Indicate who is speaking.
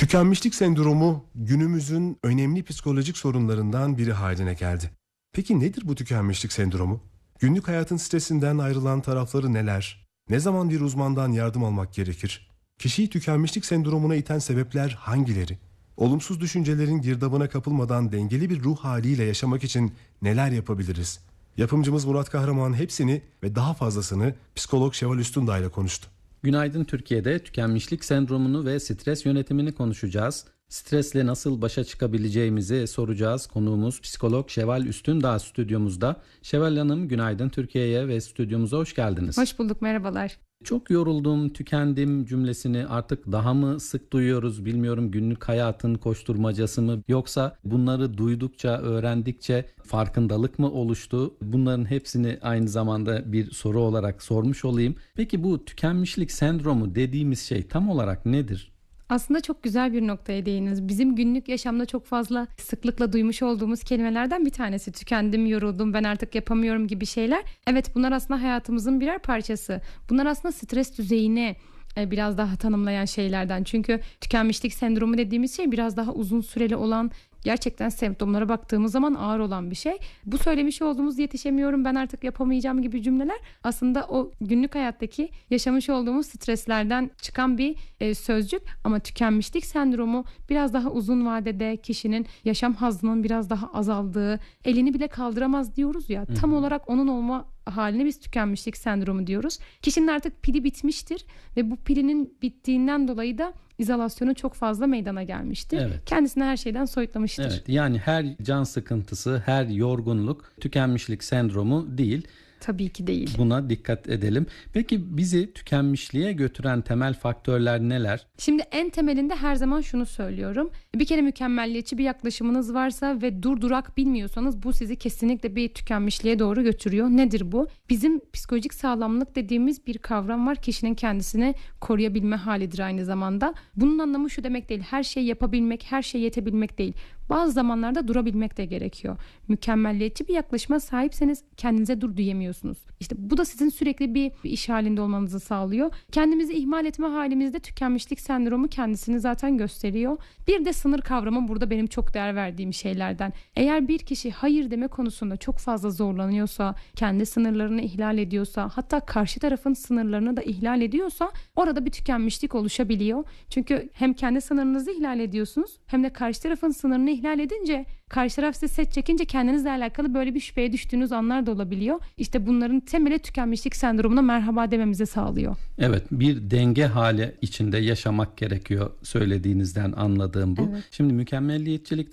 Speaker 1: Tükenmişlik sendromu günümüzün önemli psikolojik sorunlarından biri haline geldi. Peki nedir bu tükenmişlik sendromu? Günlük hayatın stresinden ayrılan tarafları neler? Ne zaman bir uzmandan yardım almak gerekir? Kişiyi tükenmişlik sendromuna iten sebepler hangileri? Olumsuz düşüncelerin girdabına kapılmadan dengeli bir ruh haliyle yaşamak için neler yapabiliriz? Yapımcımız Murat Kahraman hepsini ve daha fazlasını psikolog Şevval Üstündağ ile konuştu.
Speaker 2: Günaydın, Türkiye'de tükenmişlik sendromunu ve stres yönetimini konuşacağız. Stresle nasıl başa çıkabileceğimizi soracağız. Konuğumuz psikolog Şevval Üstündağ stüdyomuzda. Şevval Hanım, günaydın Türkiye'ye ve stüdyomuza hoş geldiniz.
Speaker 3: Hoş bulduk, merhabalar.
Speaker 2: Çok yoruldum, tükendim cümlesini artık daha mı sık duyuyoruz bilmiyorum, günlük hayatın koşturmacası mı, yoksa bunları duydukça, öğrendikçe farkındalık mı oluştu? Bunların hepsini aynı zamanda bir soru olarak sormuş olayım. Peki bu tükenmişlik sendromu dediğimiz şey tam olarak nedir?
Speaker 3: Aslında çok güzel bir noktaya değindiniz. Bizim günlük yaşamda çok fazla sıklıkla duymuş olduğumuz kelimelerden bir tanesi. Tükendim, yoruldum, ben artık yapamıyorum gibi şeyler. Evet, bunlar aslında hayatımızın birer parçası. Bunlar aslında stres düzeyini biraz daha tanımlayan şeylerden. Çünkü tükenmişlik sendromu dediğimiz şey biraz daha uzun süreli olan, gerçekten semptomlara baktığımız zaman ağır olan bir şey. Bu söylemiş olduğumuz yetişemiyorum, ben artık yapamayacağım gibi cümleler aslında o günlük hayattaki yaşamış olduğumuz streslerden çıkan bir sözcük. Ama tükenmişlik sendromu biraz daha uzun vadede kişinin yaşam hazzının biraz daha azaldığı, elini bile kaldıramaz diyoruz ya. Tam olarak onun olma haline biz tükenmişlik sendromu diyoruz. Kişinin artık pili bitmiştir ve bu pilinin bittiğinden dolayı da izolasyonu çok fazla meydana gelmiştir.
Speaker 2: Evet.
Speaker 3: Kendisini her şeyden soyutlamıştır.
Speaker 2: Evet, yani her can sıkıntısı, her yorgunluk tükenmişlik sendromu değil.
Speaker 3: Tabii ki değil.
Speaker 2: Buna dikkat edelim. Peki bizi tükenmişliğe götüren temel faktörler neler?
Speaker 3: Şimdi en temelinde her zaman şunu söylüyorum. Bir kere mükemmelliyetçi bir yaklaşımınız varsa ve durdurak bilmiyorsanız bu sizi kesinlikle bir tükenmişliğe doğru götürüyor. Nedir bu? Bizim psikolojik sağlamlık dediğimiz bir kavram var. Kişinin kendisini koruyabilme halidir aynı zamanda. Bunun anlamı şu demek değil. Her şeyi yapabilmek, her şeye yetebilmek değil. Bazı zamanlarda durabilmek de gerekiyor. Mükemmelliyetçi bir yaklaşıma sahipseniz kendinize dur diyemiyorsunuz. İşte bu da sizin sürekli bir iş halinde olmanızı sağlıyor. Kendimizi ihmal etme halimizde tükenmişlik sendromu kendisini zaten gösteriyor. Bir de sınır kavramı burada benim çok değer verdiğim şeylerden. Eğer bir kişi hayır deme konusunda çok fazla zorlanıyorsa, kendi sınırlarını ihlal ediyorsa, hatta karşı tarafın sınırlarını da ihlal ediyorsa orada bir tükenmişlik oluşabiliyor. Çünkü hem kendi sınırınızı ihlal ediyorsunuz hem de karşı tarafın sınırını ihlal edince, karşı taraf size set çekince kendinizle alakalı böyle bir şüpheye düştüğünüz anlar da olabiliyor. İşte bunların temeli tükenmişlik sendromuna merhaba dememizi sağlıyor.
Speaker 2: Evet, bir denge hali içinde yaşamak gerekiyor söylediğinizden anladığım bu.
Speaker 3: Evet.
Speaker 2: Şimdi mükemmelliyetçilik